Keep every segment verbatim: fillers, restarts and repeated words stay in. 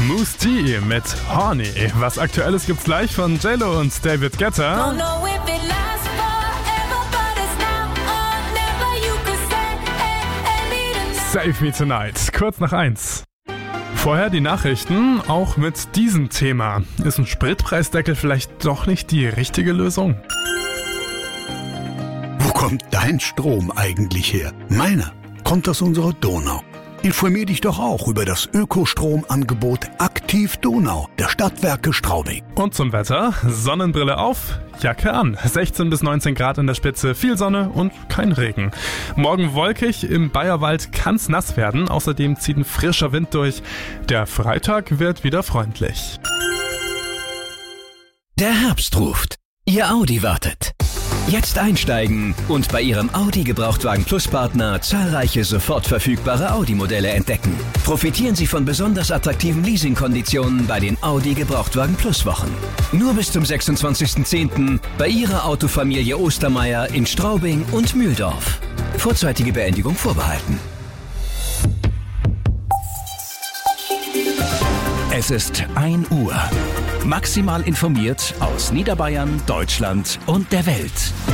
Mousse T mit Horny. Was Aktuelles gibt's gleich von J-Lo und David Guetta. Save Me Tonight, kurz nach eins. Vorher die Nachrichten, auch mit diesem Thema. Ist ein Spritpreisdeckel vielleicht doch nicht die richtige Lösung? Wo kommt dein Strom eigentlich her? Meiner kommt aus unserer Donau. Informier dich doch auch über das Ökostromangebot Aktiv Donau der Stadtwerke Straubing. Und zum Wetter, Sonnenbrille auf, Jacke an. sechzehn bis neunzehn Grad in der Spitze, viel Sonne und kein Regen. Morgen wolkig, im Bayerwald kann's nass werden. Außerdem zieht ein frischer Wind durch. Der Freitag wird wieder freundlich. Der Herbst ruft. Ihr Audi wartet. Jetzt einsteigen und bei Ihrem Audi Gebrauchtwagen Plus Partner zahlreiche sofort verfügbare Audi-Modelle entdecken. Profitieren Sie von besonders attraktiven Leasingkonditionen bei den Audi Gebrauchtwagen Plus Wochen. Nur bis zum sechsundzwanzigsten zehnten bei Ihrer Autofamilie Ostermeier in Straubing und Mühldorf. Vorzeitige Beendigung vorbehalten. Es ist ein Uhr. Maximal informiert aus Niederbayern, Deutschland und der Welt.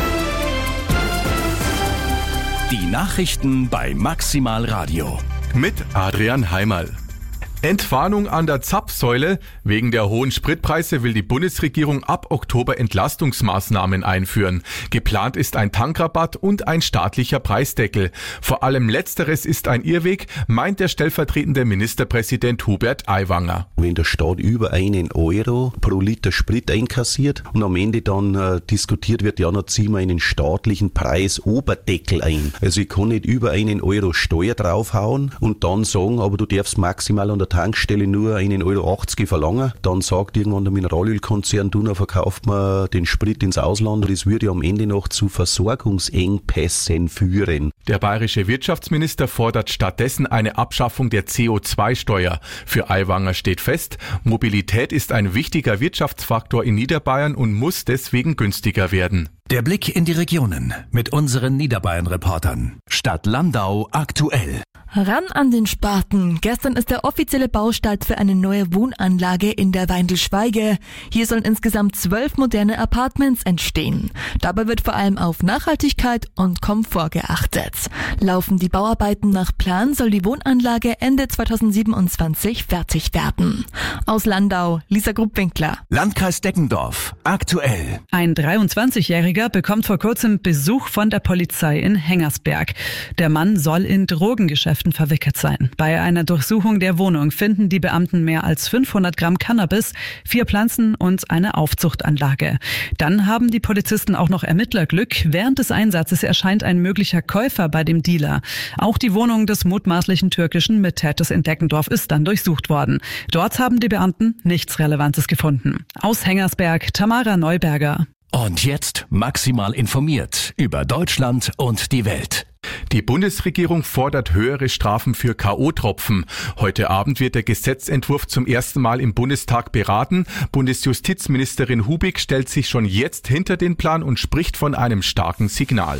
Die Nachrichten bei Maximal Radio. Mit Adrian Heimerl. Entwarnung an der Zapfsäule. Wegen der hohen Spritpreise will die Bundesregierung ab Oktober Entlastungsmaßnahmen einführen. Geplant ist ein Tankrabatt und ein staatlicher Preisdeckel. Vor allem Letzteres ist ein Irrweg, meint der stellvertretende Ministerpräsident Hubert Aiwanger. Wenn der Staat über einen Euro pro Liter Sprit einkassiert und am Ende dann äh, diskutiert wird, ja, dann ziehen wir einen staatlichen Preisoberdeckel ein. Also ich kann nicht über einen Euro Steuer draufhauen und dann sagen, aber du darfst maximal an der Tankstelle nur einen Euro achtzig verlangen, dann sagt irgendwann der Mineralölkonzern, du, dann verkauft man den Sprit ins Ausland. Das würde am Ende noch zu Versorgungsengpässen führen. Der bayerische Wirtschaftsminister fordert stattdessen eine Abschaffung der C O zwei Steuer. Für Aiwanger steht fest, Mobilität ist ein wichtiger Wirtschaftsfaktor in Niederbayern und muss deswegen günstiger werden. Der Blick in die Regionen mit unseren Niederbayern-Reportern. Stadt Landau aktuell. Ran an den Spaten. Gestern ist der offizielle Baustart für eine neue Wohnanlage in der Weindelschweige. Hier sollen insgesamt zwölf moderne Apartments entstehen. Dabei wird vor allem auf Nachhaltigkeit und Komfort geachtet. Laufen die Bauarbeiten nach Plan, soll die Wohnanlage Ende zweitausendsiebenundzwanzig fertig werden. Aus Landau, Lisa Gruppwinkler. Landkreis Deggendorf aktuell. Ein dreiundzwanzigjähriger bekommt vor kurzem Besuch von der Polizei in Hengersberg. Der Mann soll in Drogengeschäften verwickelt sein. Bei einer Durchsuchung der Wohnung finden die Beamten mehr als fünfhundert Gramm Cannabis, vier Pflanzen und eine Aufzuchtanlage. Dann haben die Polizisten auch noch Ermittlerglück. Während des Einsatzes erscheint ein möglicher Käufer bei dem Dealer. Auch die Wohnung des mutmaßlichen türkischen Mittäters in Deggendorf ist dann durchsucht worden. Dort haben die Beamten nichts Relevantes gefunden. Aus Hengersberg, Tamara Neuberger. Und jetzt maximal informiert über Deutschland und die Welt. Die Bundesregierung fordert höhere Strafen für K O-Tropfen. Heute Abend wird der Gesetzentwurf zum ersten Mal im Bundestag beraten. Bundesjustizministerin Hubig stellt sich schon jetzt hinter den Plan und spricht von einem starken Signal.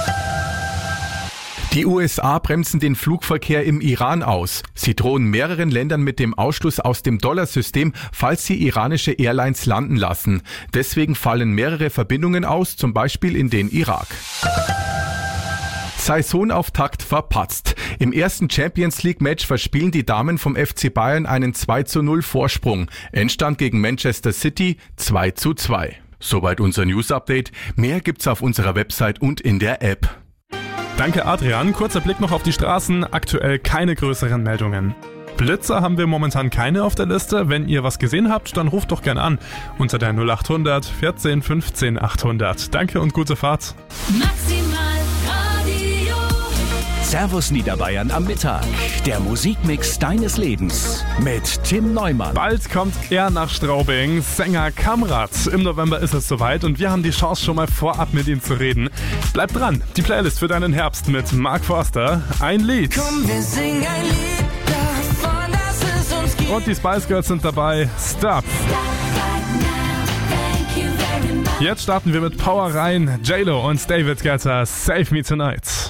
Die U S A bremsen den Flugverkehr im Iran aus. Sie drohen mehreren Ländern mit dem Ausschluss aus dem Dollarsystem, falls sie iranische Airlines landen lassen. Deswegen fallen mehrere Verbindungen aus, zum Beispiel in den Irak. Saisonauftakt verpatzt. Im ersten Champions-League-Match verspielen die Damen vom F C Bayern einen zwei zu null Vorsprung. Endstand gegen Manchester City zwei zu zwei. Soweit unser News-Update. Mehr gibt's auf unserer Website und in der App. Danke Adrian. Kurzer Blick noch auf die Straßen. Aktuell keine größeren Meldungen. Blitzer haben wir momentan keine auf der Liste. Wenn ihr was gesehen habt, dann ruft doch gern an. Unter der null acht hundert vierzehn fünfzehn achthundert. Danke und gute Fahrt. Servus Niederbayern am Mittag. Der Musikmix deines Lebens mit Tim Neumann. Bald kommt er nach Straubing, Sänger Kamrat. Im November ist es soweit und wir haben die Chance, schon mal vorab mit ihm zu reden. Bleib dran, die Playlist für deinen Herbst mit Mark Forster. Ein Lied. Komm, wir singen ein Lied davon, dass es uns gibt. Und die Spice Girls sind dabei. Stop. Jetzt starten wir mit Power rein. J-Lo und David Guetta, Save Me Tonight.